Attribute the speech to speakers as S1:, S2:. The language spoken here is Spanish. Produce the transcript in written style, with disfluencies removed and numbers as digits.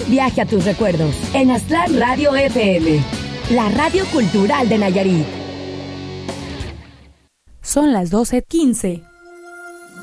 S1: Viaje a tus recuerdos en Aztlán Radio FM, la radio cultural de Nayarit.
S2: Son las 12:15.